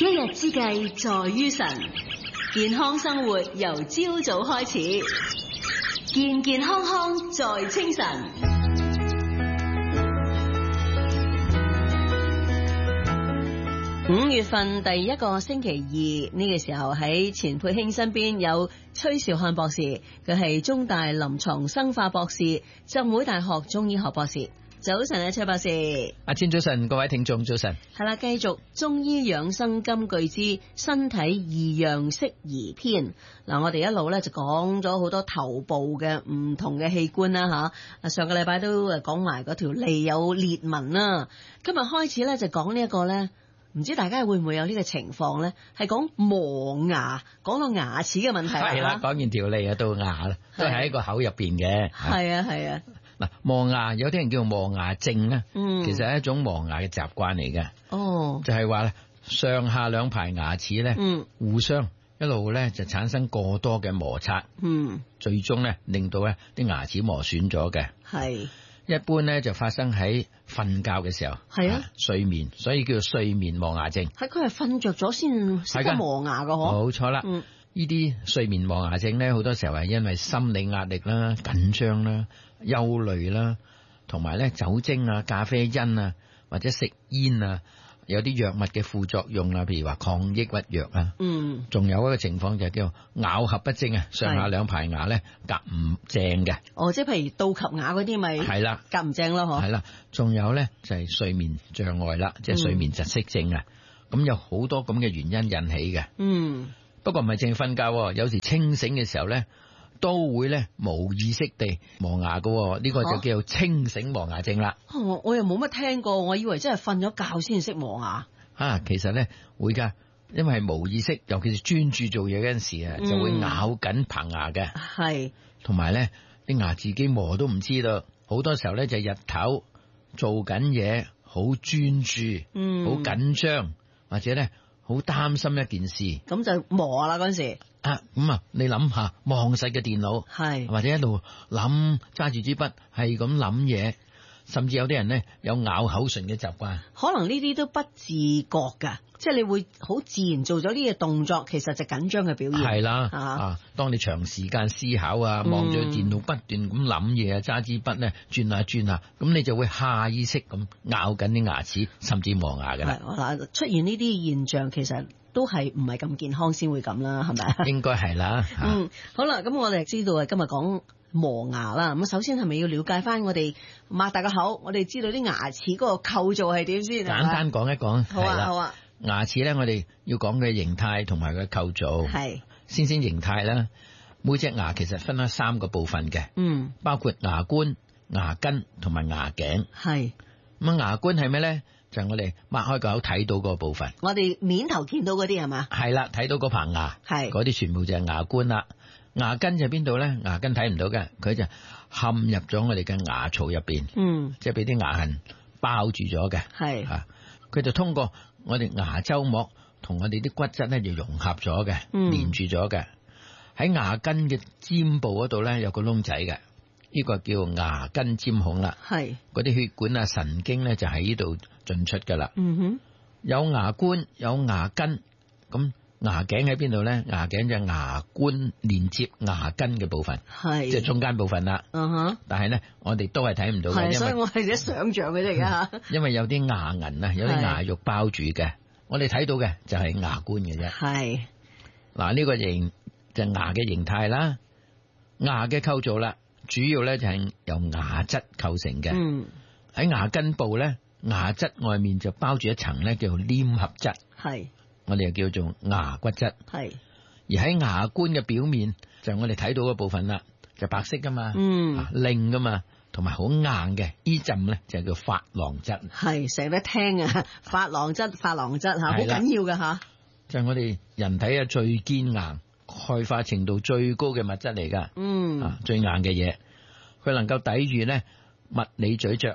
一日之計在於晨，健康生活由朝早開始，健健康康在清晨。5月份第一個星期二呢個時候，喺錢佩卿身邊有崔兆漢博士，佢係中大臨床生化博士，浸會大學中醫學博士。早晨啊，崔博士。 阿千早晨，各位聽眾早晨。 係啦，繼續中醫養生金句之身體異樣適宜篇。嗱，我哋一路咧就講咗好多頭部嘅唔同嘅器官啦吓。上個禮拜都講埋嗰條脷有裂紋啦。今日開始咧就講呢一個咧，唔知大家會唔會有呢個情況咧？係講磨牙，講到牙齒嘅問題。 係啦，講完條脷啊到牙啦，都係喺個口入邊嘅。 係啊係啊。 嗱，磨牙有啲人叫磨牙症咧，其實係一種磨牙嘅習慣嚟嘅。哦，就係話咧，上下兩排牙齒咧，互相一路咧就產生過多嘅摩擦，最終咧令到咧啲牙齒磨損咗嘅。係，一般咧就發生喺瞓覺嘅時候，係啊，睡眠，所以叫做睡眠磨牙症。係佢係瞓着咗先識得磨牙噶，嗬？冇錯啦。呢啲睡眠磨牙症咧，好多時候係因為心理壓力啦、緊張啦、憂慮啦，同埋咧酒精啊、咖啡因啊，或者食煙啊，有啲藥物嘅副作用啊，譬如話抗抑鬱藥啊。仲有一個情況就係叫咬合不正啊，上下兩排牙咧夾唔正嘅。哦，即係譬如倒及牙嗰啲咪係啦，夾唔正咯，嗬。係啦，仲有咧就係睡眠障礙啦，即係睡眠窒息症啊。咁有好多咁嘅原因引起嘅。不過唔係淨係瞓覺，有時清醒嘅時候咧，都會咧無意識地磨牙㗎，呢個就叫做清醒磨牙症啦。我又冇乜聽過，我以為真係瞓咗覺先識磨牙。其實咧會噶，因為係無意識，尤其是專注做嘢嗰陣時啊，就會咬緊棚牙嘅。係，同埋咧啲牙自己磨都唔知道，好多時候咧就日頭做緊嘢，好專注，好緊張，或者咧好擔心一件事，咁就磨啦嗰陣時。你諗下，望實嘅電腦，係或者一路諗揸住支筆，係咁諗嘢，甚至有啲人咧有咬口唇嘅習慣，可能呢啲都不自覺噶，即係你會好自然做咗呢個動作，其實就緊張嘅表現。係啦，當你長時間思考啊，望住電腦不斷咁諗嘢啊，揸支筆咧轉下轉下，咁你就會下意識咁咬緊啲牙齒，甚至磨牙噶啦。嗱，出現呢啲現象，其實都係唔係咁健康先會咁啦，係咪？應該係啦。好啦，咁我哋知道今日講磨牙啦。咁首先係咪要了解翻我哋擘大個口，我哋知道啲牙齒嗰個構造係點先？簡單講一講。好啊，好啊。牙齒咧，我哋要講嘅形態同埋佢構造。係。先形態啦，每隻牙其實分咗3個部分嘅。包括牙冠、牙根同埋牙頸。係。咁牙冠係咩咧？就係我哋擘開個口睇到個部分，我哋面頭見到嗰啲係嘛？係啦，睇到嗰棚牙，係嗰啲全部就係牙冠啦。牙根就邊度咧？牙根睇唔到嘅，佢就嵌入咗我哋嘅牙槽入邊，即係俾啲牙痕包住咗嘅。係吓，佢就通過我哋牙周膜同我哋啲骨質咧就融合咗嘅，連住咗嘅。喺牙根嘅尖部嗰度咧有個窿仔嘅。呢個叫牙根尖孔啦，係嗰啲血管啊、神經咧就喺呢度進出噶啦。有牙冠，有牙根，咁牙頸喺邊度咧？牙頸就係牙冠連接牙根嘅部分，係即係中間部分啦。但係咧，我哋都係睇唔到嘅，所以我係一想象嘅啫噶。因為有啲牙齦啊，有啲牙肉包住嘅，我哋睇到嘅就係牙冠嘅啫。係嗱，呢個形就係牙嘅形態啦，牙嘅構造啦。主要咧就係由牙質構成嘅，喺牙根部咧，牙質外面就包住一層咧叫做黏合質，係我哋又叫做牙骨質，係而喺牙冠嘅表面就係我哋睇到嘅部分啦，就白色噶嘛，靚噶嘛，同埋好硬嘅，呢浸咧就叫珐琅質，係成日都聽啊，珐琅質吓，好緊要噶吓，就係我哋人體嘅最堅硬、鈣化程度最高嘅物質嚟噶，最硬嘅嘢，佢能夠抵禦咧物理咀嚼、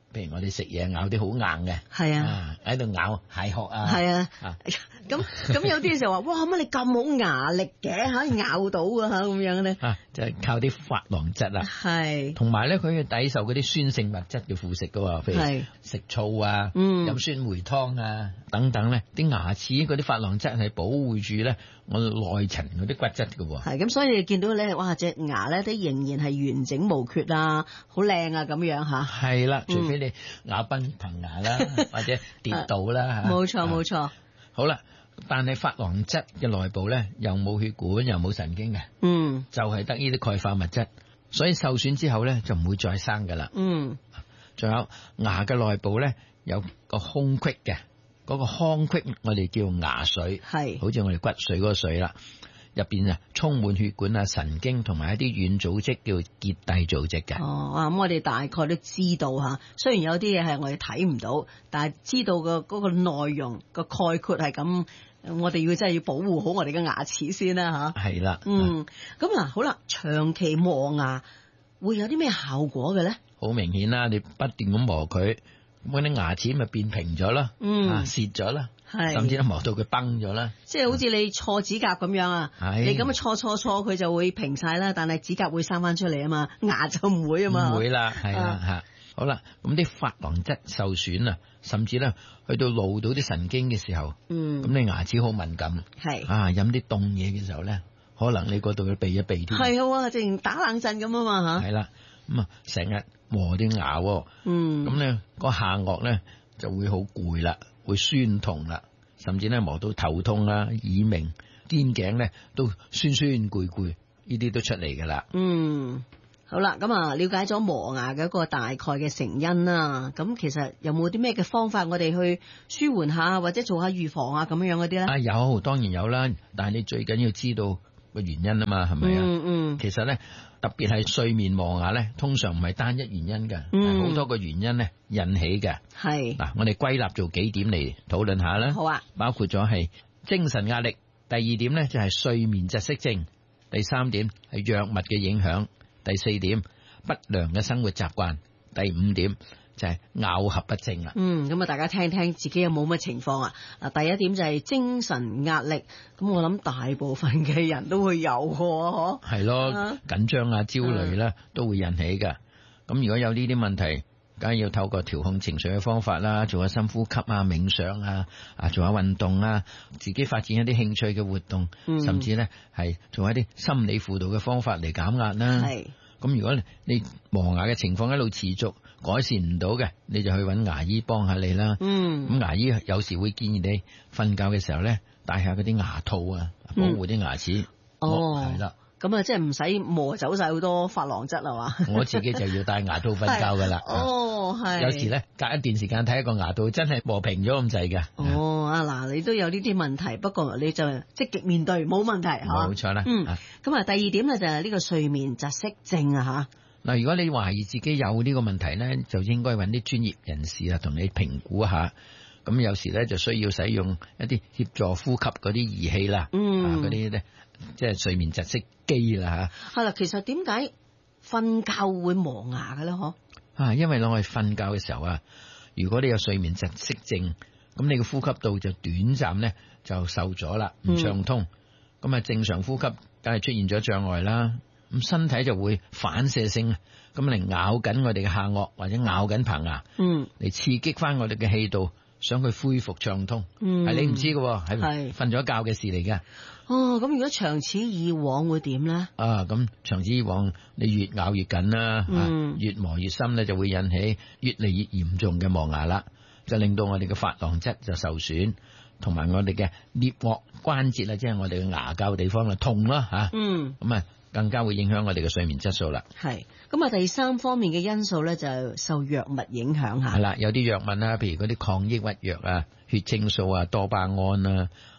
譬如我哋食嘢咬啲好硬嘅， 係啊， 喺度咬蟹殼啊， 係啊，咁有啲就話哇，乜你咁好牙力嘅嚇，咬到啊嚇咁樣咧， 就係靠啲琺瑯質啦， 係，同埋咧佢要抵受嗰啲酸性物質嘅腐蝕噶喎，譬如食醋啊，飲酸梅湯啊等等咧，啲牙齒嗰啲琺瑯質係保護住咧我內層嗰啲骨質噶喎， 係咁，所以你見到咧，哇隻牙咧都仍然係完整無缺啊，好靚啊咁樣嚇， 係啦，除非你咬崩棚牙啦，或者跌倒啦嚇， 冇錯冇錯。 好啦，但係琺瑯質嘅內部咧又冇血管又冇神經嘅，就係得呢啲鈣化物質，所以受損之後咧就唔會再生噶啦。仲有牙嘅內部咧有個空隙嘅，嗰個腔隙我哋叫牙髓，係好似我哋骨髓嗰個髓啦。入邊啊充滿血管啊神經同埋一啲軟組織叫結締組織嘅。 咁我哋大概都知道吓，雖然有啲嘢係我哋睇唔到，但係知道嗰個內容個概括係咁，我哋真係要保護好我哋嘅牙齒先啦吓。係啦，咁嗱好啦，長期磨牙會有啲咩效果嘅咧？好明顯啦，你不斷咁磨佢，咁啲牙齒咪變平咗啦，蝕咗啦。甚至都磨到佢崩咗啦，即係好似你錯指甲咁樣啊，你咁錯佢就會平晒啦，但係指甲會生翻出嚟啊嘛，牙就唔會啊嘛，唔會啦，係啦吓。好啦，咁啲琺瑯質受損啊，甚至咧去到露到啲神經嘅時候，咁你牙齒好敏感，係飲啲凍嘢嘅時候咧，可能你嗰度要避一避添，係啊，直情打冷震咁啊嘛吓，係啦，咁啊成日磨啲牙，咁咧個下顎咧就會好攰啦。會酸痛啦，甚至咧磨到頭痛啦、耳鳴、肩頸咧都酸酸攰攰，呢啲都出嚟噶啦。好啦，咁啊，了解咗磨牙嘅一個大概嘅成因啦。咁其實有冇啲咩嘅方法我哋去舒緩下，或者做下預防啊咁樣嗰啲咧？有，當然有啦。但係你最緊要知道個原因啊嘛，係咪啊？其實咧。特別係睡眠磨牙咧，通常唔係單一原因嘅，係好多個原因咧引起嘅。係嗱，我哋歸納做幾點嚟討論下啦。好啊，包括咗係精神壓力，第二點咧就係睡眠窒息症，第三點係藥物嘅影響，第四點不良嘅生活習慣，第五點就係咬合不正啦。咁啊，大家聽聽自己有冇乜情況啊？第一點就係精神壓力，咁我諗大部分嘅人都會有嘅，嗬。係咯，緊張啊、焦慮咧都會引起嘅。咁如果有呢啲問題，梗係要透過調控情緒嘅方法啦，做下深呼吸啊、冥想啊、做下運動啊，自己發展一啲興趣嘅活動，甚至咧係做一啲心理輔導嘅方法嚟減壓啦。係。咁如果你磨牙嘅情況一路持續，改善唔到嘅，你就去揾牙醫幫下你啦。咁牙醫有時會建議你瞓覺嘅時候咧，戴下嗰啲牙套啊，保護啲牙齒。係啦。咁啊，即係唔使磨走晒好多琺瑯質啦嘛。我自己就要戴牙套瞓覺噶啦。係。有時咧隔一段時間睇一個牙套，真係磨平咗咁滯嘅。嗱，你都有呢啲問題，不過你就積極面對，冇問題嚇。冇錯啦。咁啊，第二點咧就係呢個睡眠窒息症啊嚇。嗱，如果你懷疑自己有呢個問題咧，就應該揾啲專業人士啊，同你評估一下。咁有時咧就需要使用一啲協助呼吸嗰啲儀器啦，嗰啲咧即係睡眠窒息機啦嚇。係啦，其實點解瞓覺會磨牙嘅咧？因為我哋瞓覺嘅時候啊，如果你有睡眠窒息症，咁你嘅呼吸道就短暫咧就受咗啦，唔暢通。咁正常呼吸梗係出現咗障礙啦。咁身體就會反射性咁嚟咬緊我哋嘅下顎或者咬緊棚牙，嚟刺激翻我哋嘅氣道，想佢恢復暢通。係你唔知嘅，係瞓咗覺嘅事嚟嘅。咁如果長此以往會點咧？咁長此以往，你越咬越緊啦，越磨越深咧，就會引起越嚟越嚴重嘅磨牙啦，就令到我哋嘅琺瑯質就受損，同埋我哋嘅顳顎關節啦，即係我哋嘅牙骹地方啊痛啦吓。咁啊。更加會影響我哋嘅睡眠質素啦。係，咁啊第三方面嘅因素咧就受藥物影響下。係啦，有啲藥物啦，譬如嗰啲抗抑鬱藥啊、血清素啊、多巴胺啊，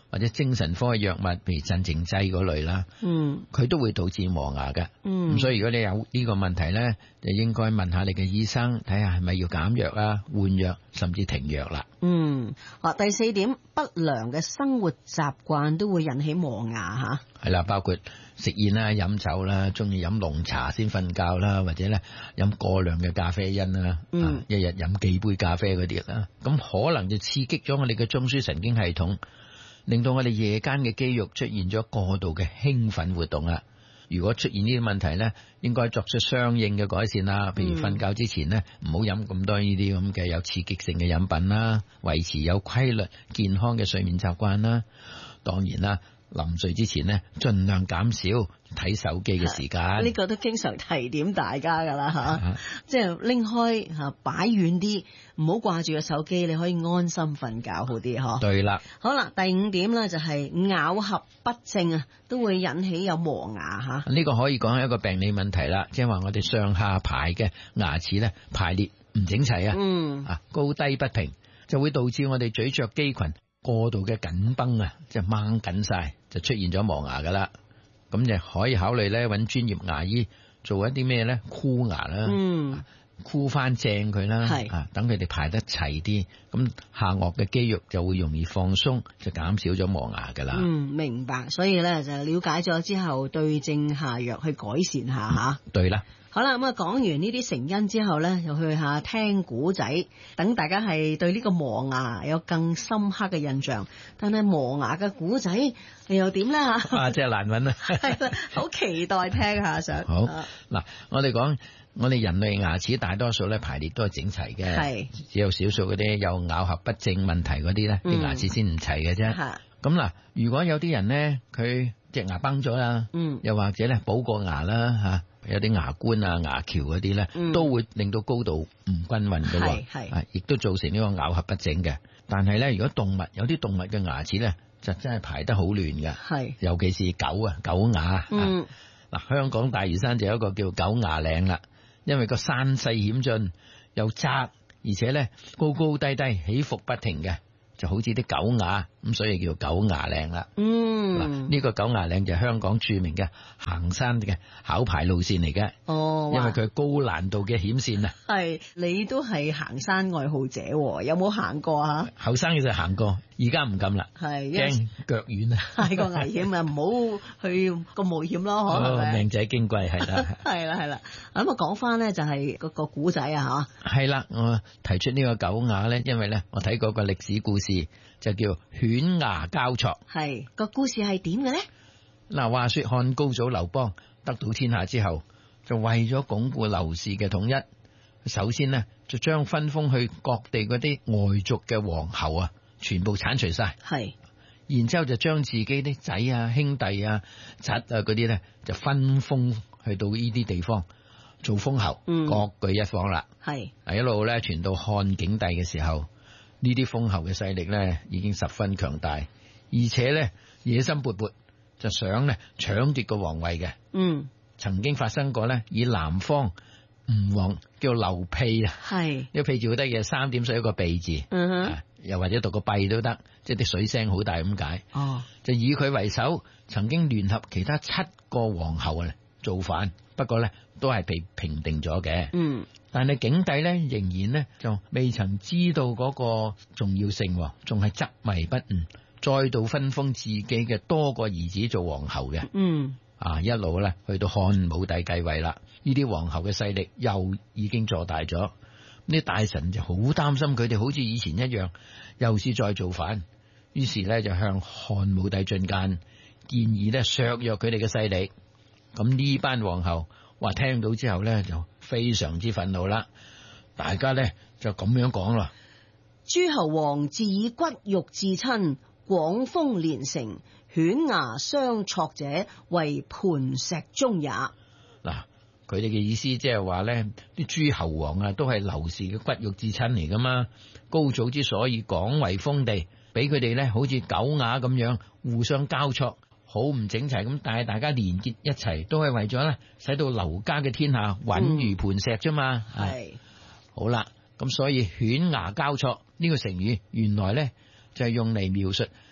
或者精神科嘅藥物，譬如鎮靜劑嗰類啦，佢都會導致磨牙嘅。咁所以如果你有呢個問題咧，就應該問下你嘅醫生，睇下係咪要減藥啊、換藥，甚至停藥啦。 第4點，不良嘅生活習慣都會引起磨牙吓。係啦，包括食煙啦、飲酒啦、中意飲濃茶先瞓覺啦，或者咧飲過量嘅咖啡因啦，一日飲幾杯咖啡嗰啲啦，咁可能就刺激咗我哋嘅中樞神經系統，令到我哋夜間嘅肌肉出現咗過度嘅興奮活動啦。如果出現呢啲問題咧，應該作出相應嘅改善啦。譬如瞓覺之前咧，唔好飲咁多呢啲咁嘅有刺激性嘅飲品啦，維持有規律健康嘅睡眠習慣啦。當然啦，臨睡之前咧，盡量減少睇手機嘅時間。呢個都經常提點大家噶啦吓，即係拎開吓，擺遠啲，唔好掛住個手機，你可以安心瞓覺好啲嗬。對啦，好啦，第5點咧就係咬合不正啊，都會引起有磨牙吓。呢個可以講係一個病理問題啦，即係話我哋上下排嘅牙齒咧排列唔整齊啊，高低不平，就會導致我哋咀嚼肌群過度嘅緊繃啊，即係掹緊晒，就出現咗磨牙噶啦。咁就可以考慮咧揾專業牙醫做一啲咩咧箍牙啦，箍翻正佢啦，等佢哋排得齊啲，咁下顎嘅肌肉就會容易放鬆，就減少咗磨牙噶啦。明白，所以咧就了解咗之後，對症下藥去改善下吓。對啦。好啦，咁啊講完呢啲成因之後咧，又去下聽古仔，等大家係對呢個磨牙有更深刻嘅印象。但係磨牙嘅古仔又點咧吓？真係難揾啊！係啦，好期待聽下想。好嗱，我哋講我哋人類牙齒大多數咧排列都係整齊嘅，係只有少數嗰啲有咬合不正問題嗰啲咧，啲牙齒先唔齊嘅啫。咁嗱，如果有啲人咧，佢隻牙崩咗啦，又或者咧補過牙啦吓。有啲牙冠啊、牙橋嗰啲咧，都會令到高度唔均勻嘅，係，亦都造成呢個咬合不整嘅。但係咧，如果有啲動物嘅牙齒咧，就真係排得好亂嘅，係，尤其是狗牙。嗱，香港大嶼山就有一個叫狗牙嶺啦，因為個山勢險峻又窄，而且咧高高低低起伏不停嘅，就好似啲狗牙咁，所以叫狗牙嶺啦。呢個狗牙嶺就係香港著名嘅行山嘅考牌路線嚟嘅。哦，因為佢高難度嘅險線啊。係，你都係行山愛好者，有冇行過啊？後生嘅就行過，而家唔敢啦。係，驚腳軟啊。太過危險啊，唔好去咁冒險咯。哦，命仔矜貴係啦。係啦係啦，咁啊講翻咧就係嗰個古仔啊吓。係啦，我提出呢個狗牙咧，因為咧我睇過個歷史故事。就叫犬牙交錯，係個故事係點嘅咧？嗱，話說漢高祖劉邦得到天下之後，就為咗鞏固劉氏嘅統一，首先呢就將分封去各地嗰啲外族嘅皇后啊，全部鏟除晒，係，然之後就將自己啲仔啊、兄弟啊、侄啊嗰啲咧，就分封去到呢啲地方做封侯，各據一方啦，係，一路咧傳到漢景帝嘅時候。呢啲封侯嘅勢力咧已經十分強大，而且咧野心勃勃，就想咧搶奪個皇位嘅。曾經發生過咧，以南方吳王叫劉辟啊，係呢個辟字好得意，3點水一個避字，又或者讀個閉都得，即係啲水聲好大咁解。哦，就以佢為首，曾經聯合其他7個皇后啊造反，不過咧都係被平定咗嘅。但係景帝咧仍然咧就未曾知道嗰個重要性，仲係執迷不悟，再度分封自己嘅多個兒子做皇后嘅。一路咧去到漢武帝繼位啦，呢啲皇后嘅勢力又已經坐大咗，啲大臣就好擔心佢哋好似以前一樣又是再造反，於是咧就向漢武帝進諫，建議咧削弱佢哋嘅勢力。咁呢班皇后話聽到之後咧就非常之憤怒啦，大家咧就咁樣講啦：諸侯王自以骨肉至親，廣封連城，犬牙相錯者，為磐石宗也。嗱，佢哋嘅意思即係話咧，啲諸侯王啊都係劉氏嘅骨肉至親嚟噶嘛，高祖之所以廣為封地，俾佢哋咧好似狗牙咁樣互相交錯，好唔整齊咁，但係大家連結一齊，都係為咗咧，使到劉家嘅天下穩如磐石啫嘛。係好啦，咁所以犬牙交錯呢個成語，原來咧就係用嚟描述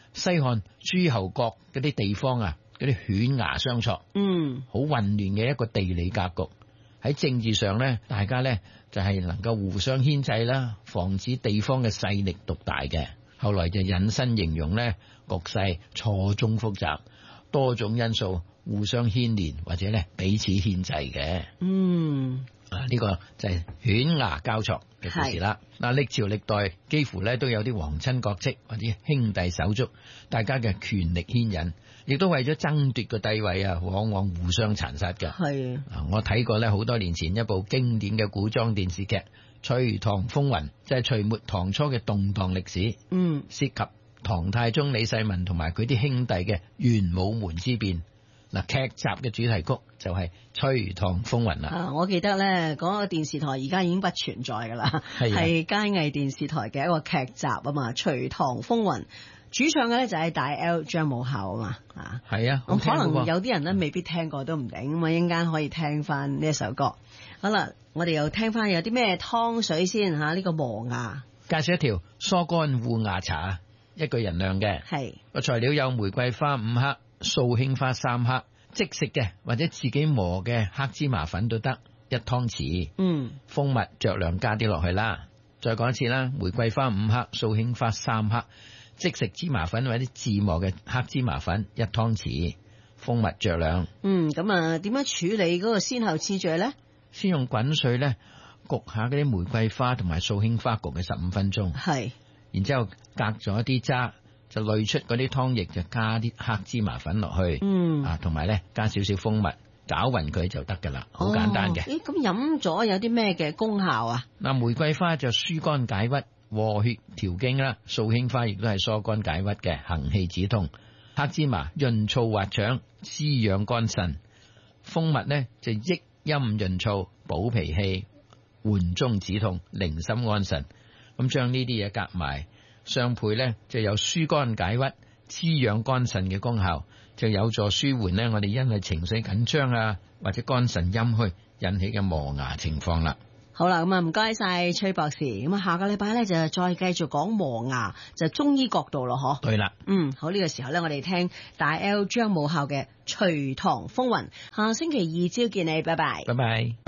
西漢諸侯國嗰啲地方啊，嗰啲犬牙相錯，好混亂嘅一個地理格局。喺政治上咧，大家咧就係能夠互相牽制啦，防止地方嘅勢力獨大嘅。後來就引申形容咧，局勢錯綜複雜，多種因素互相牽連或者咧彼此牽制嘅。呢個就係犬牙交錯嘅故事啦。嗱，歷朝歷代幾乎咧都有啲皇親國戚或者兄弟手足，大家嘅權力牽引，亦都為咗爭奪個帝位啊，往往互相殘殺嘅。係，我睇過咧好多年前一部經典嘅古裝電視劇《隋唐風雲》，就係隋末唐初嘅動盪歷史。涉及唐太宗李世民同埋佢啲兄弟嘅玄武門之變。嗱，劇集嘅主題曲就係《隋唐風雲》啦。我記得咧，嗰個電視台而家已經不存在噶啦，係佳藝電視台嘅一個劇集啊嘛，《隋唐風雲》主唱嘅咧就係大 L 張武孝啊嘛。係啊，咁可能有啲人咧未必聽過都唔定，咁啊一陣間可以聽翻呢一首歌。好啦，我哋又聽翻有啲咩湯水先吓，呢個磨牙介紹一條疏肝護牙茶，一句人量嘅。係個材料有玫瑰花5克。素興花3克，即食嘅或者自己磨嘅黑芝麻粉都得1湯匙。蜂蜜酌量加啲落去啦。再講一次啦，玫瑰花5克，素興花3克，即食芝麻粉或者自磨嘅黑芝麻粉1湯匙，蜂蜜酌量。咁啊，點樣處理嗰個先後次序咧？先用滾水咧焗下嗰啲玫瑰花同埋素興花，焗嘅15分鐘。係，然之後隔咗啲渣。就濾出嗰啲湯液，就加啲黑芝麻粉落去，同埋咧加少少蜂蜜，攪勻佢就得噶啦，好簡單嘅。咁飲咗有啲咩嘅功效啊？嗱，玫瑰花就疏肝解鬱、和血調經啦；素興花亦都係疏肝解鬱嘅，行氣止痛；黑芝麻潤燥滑腸、滋養肝腎；蜂蜜呢就益陰潤燥、補脾氣、緩中止痛、寧心安神。咁將呢啲嘢夾埋。相配咧就有疏肝解鬱、滋養肝腎嘅功效，就有助舒緩咧我哋因為情緒緊張啊或者肝腎陰虛引起嘅磨牙情況啦。好啦，咁啊唔該晒崔博士，咁啊下個禮拜咧就再繼續講磨牙，就中醫角度咯，嗬。對啦，好，呢個時候咧我哋聽大 L 張武孝嘅《隋唐風雲》，下星期2朝見你，拜拜。拜拜。